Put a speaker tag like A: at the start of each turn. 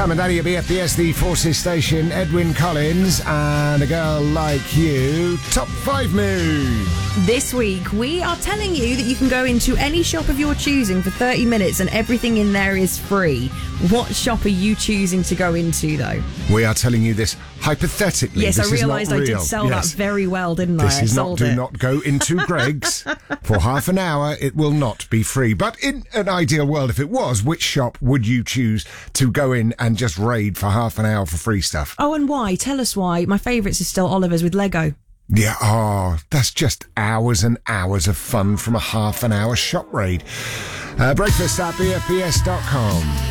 A: Sam and Danny at BFBS, the Forces Station, Edwyn Collins, and A Girl Like You, Top 5 Move.
B: This week, we are telling you that you can go into any shop of your choosing for 30 minutes and everything in there is free. What shop are you choosing to go into, though?
A: We are telling you this hypothetically.
B: Yes,
A: this
B: I realised I did sell that very well, didn't I?
A: This is not, do not go into Greggs. For half an hour, it will not be free. But in an ideal world, if it was, which shop would you choose to go in and just raid for half an hour for free stuff?
B: Oh, and why? Tell us why. My favourites is still Oliver's with Lego.
A: Yeah, that's just hours and hours of fun from a half an hour shop raid. Breakfast at BFBS.com.